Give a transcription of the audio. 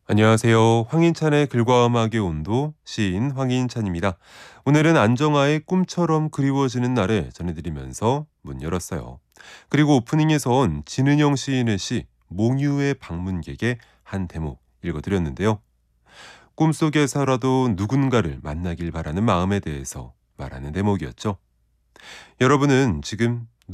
안녕하세요. 황인찬의 글과 음악의 온도 시인 황인찬입니다. 오늘은 안정화의 꿈처럼 그리워지는 날에 전해드리면서 문 열었어요. 그리고 오프닝에선 진은영 시인의 시 몽유의 방문객의 한 대목 읽어드렸는데요. 꿈속에서라도 누군가를 만나길 바라는 마음에 대해서 말하는 대목이었죠. 여러분은 지금